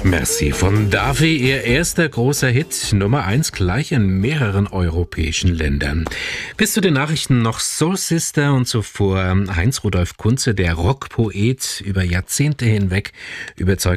Merci von Daffy, ihr erster großer Hit, Nummer 1 gleich in mehreren europäischen Ländern. Bis zu den Nachrichten noch Soul Sister und zuvor Heinz Rudolf Kunze, der Rockpoet, über Jahrzehnte hinweg überzeugt